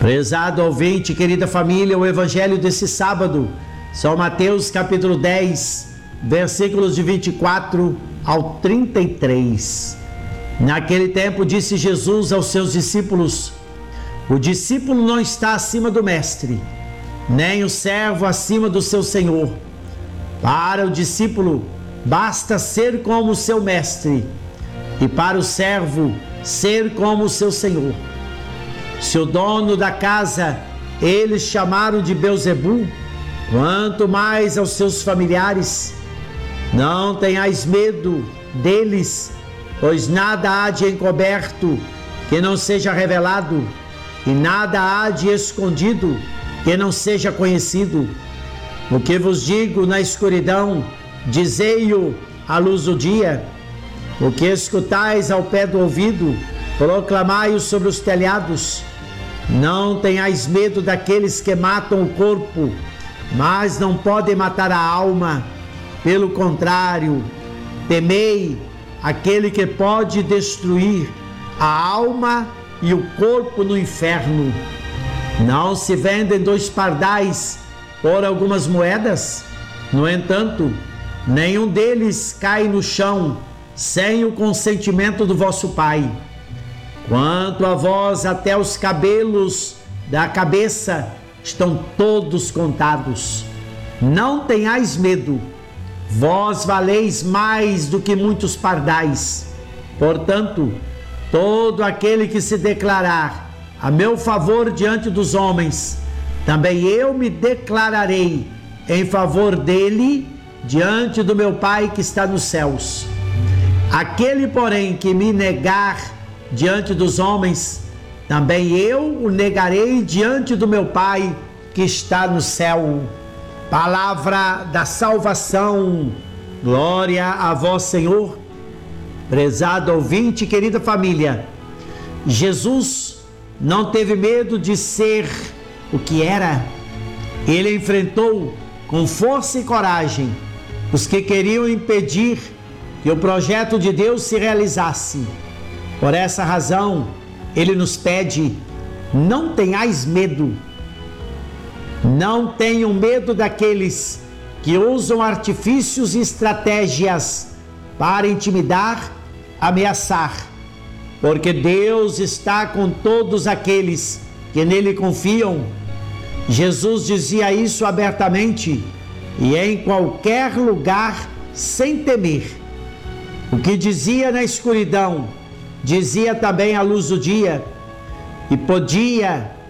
Prezado ouvinte, querida família, o evangelho desse sábado, São Mateus capítulo 10, versículos de 24 ao 33. Naquele tempo disse Jesus aos seus discípulos: o discípulo não está acima do mestre, nem o servo acima do seu senhor. Para o discípulo basta ser como o seu mestre, e para o servo ser como o seu senhor. Se o dono da casa eles chamaram de Belzebu, quanto mais aos seus familiares. Não tenhais medo deles, pois nada há de encoberto que não seja revelado, e nada há de escondido que não seja conhecido. O que vos digo na escuridão, dizei-o à luz do dia. O que escutais ao pé do ouvido, proclamai-o sobre os telhados. Não tenhais medo daqueles que matam o corpo, mas não podem matar a alma. Pelo contrário, temei aquele que pode destruir a alma e o corpo no inferno. Não se vendem 2 pardais por algumas moedas? No entanto, nenhum deles cai no chão sem o consentimento do vosso Pai. Quanto a vós, até os cabelos da cabeça estão todos contados. Não tenhais medo, vós valeis mais do que muitos pardais. Portanto, todo aquele que se declarar a meu favor diante dos homens, também eu me declararei em favor dele diante do meu Pai que está nos céus. Aquele, porém, que me negar diante dos homens, também eu o negarei diante do meu Pai que está no céu. Palavra da salvação. Glória a vós, Senhor. Prezado ouvinte, querida família, Jesus não teve medo de ser o que era. Ele enfrentou com força e coragem os que queriam impedir que o projeto de Deus se realizasse. Por essa razão, ele nos pede: não tenhais medo. Não tenham medo daqueles que usam artifícios e estratégias para intimidar, ameaçar, porque Deus está com todos aqueles que nele confiam. Jesus dizia isso abertamente e em qualquer lugar, sem temer. O que dizia na escuridão, dizia também à luz do dia, e podia